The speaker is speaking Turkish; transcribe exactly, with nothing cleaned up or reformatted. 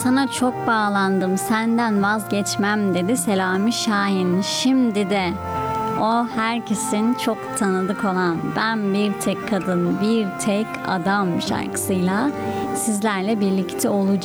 Sana çok bağlandım, senden vazgeçmem dedi Selami Şahin. Şimdi de o herkesin çok tanıdık olan Ben Bir Tek Kadın Bir Tek Adam şarkısıyla sizlerle birlikte olacağım.